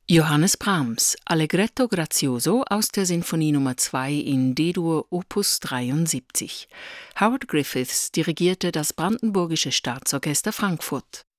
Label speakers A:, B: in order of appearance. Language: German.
A: Johannes Brahms, Allegretto grazioso aus der Sinfonie Nummer 2 in D-Dur Opus 73. Howard Griffiths dirigierte das Brandenburgische Staatsorchester Frankfurt.